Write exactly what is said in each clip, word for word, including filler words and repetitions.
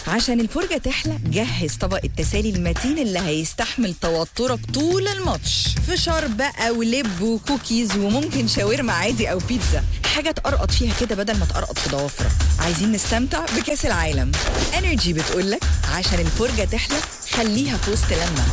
عشان الفرجة تحلى جهز طبق التسالي المتين اللي هيستحمل توترك طول الماتش. فشار بقى ولب وكوكيز وممكن شاورما عادي أو بيتزا، حاجة تقرقط فيها كده بدل ما تقرقط في ضوافرك. عايزين نستمتع بكأس العالم. انرجي بتقولك عشان الفرجة تحلى خليها في وسط لمة.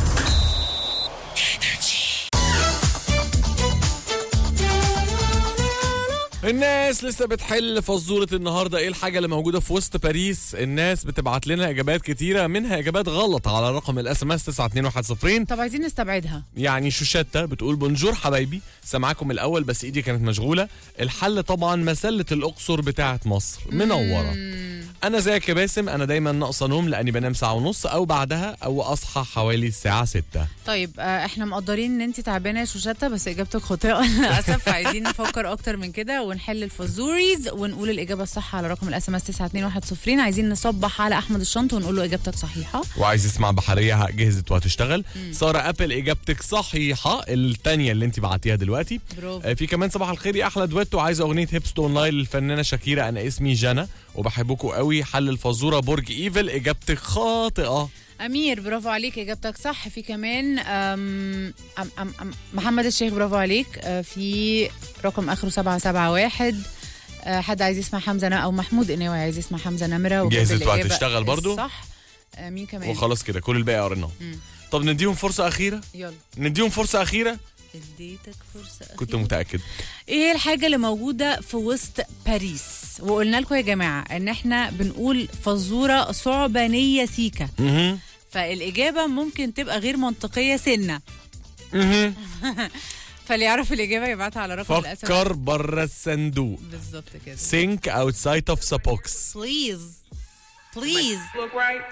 الناس لسه بتحل فزورة النهاردة ايه الحاجة اللي موجودة في وسط باريس. الناس بتبعت لنا اجابات كتيرة، منها اجابات غلط على رقم الاس ام اس تسعة اتنين واحد صفر. طب عايزين نستبعدها. يعني شوشتة بتقول بونجور حبايبي، سامعاكم الاول بس ايدي كانت مشغولة. الحل طبعا مسلة الاقصر بتاعة مصر منورة. انا زيك يا باسم، انا دايما ناقصة نوم لاني بنام ساعة ونص او بعدها او اصحى حوالي الساعة ستة. طيب آه احنا مقدرين ان انت تعبانة يا شوشتة بس اجابتك خاطئة للاسف. عايزين نفكر اكتر من كده ونحل الفزوريز ونقول الاجابه الصح على رقم الاس ام اس تسعة اتنين واحد صفر. عايزين نصبح على احمد الشنط ونقول له اجابتك صحيحه. وعايز يسمع بحريه جهزت وهتشتغل. ساره ابل اجابتك صحيحه، الثانيه اللي انت بعتيها دلوقتي. برافو. آه في كمان صباح الخير يا احلى دويتو، عايزه اغنيه هيبست اون لاين للفنانه شاكيرا، انا اسمي جنى وبحبكم قوي. حل الفزوره برج ايفل، اجابتك خاطئه. امير برافو عليك اجابتك صح. في كمان أم أم أم أم محمد الشيخ برافو عليك. آه في رقم اخره سبعة سبعة واحد. أه حد عايز يسمع حمزه او محمود قناوي عايز يسمع حمزه نمره جهزت وهتشتغل برضو صح. أه مين كمان؟ وخلاص كده كل الباقي قريناه. طب نديهم فرصه اخيره. يلا نديهم فرصه اخيره. اديتك فرصه اخيره. كنت متاكد. ايه الحاجه اللي موجوده في وسط باريس؟ وقلنا لكم يا جماعه ان احنا بنقول فزوره صعبانيه سيكا. اها فالاجابه ممكن تبقى غير منطقيه سنه. اها فاللي يعرف الإجابة يبعتها على رقم الأسف. فكر بره الصندوق. بالظبط كده. Think outside of the box. Please. Please. Look right.